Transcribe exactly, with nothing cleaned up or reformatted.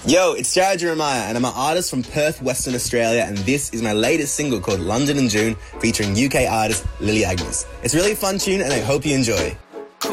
Yo, it's Jared Jeremiah, and I'm an artist from Perth, Western Australia, and this is my latest single called London in June, featuring U K artist Lily Agnes. It's a really fun tune, and I hope you enjoy.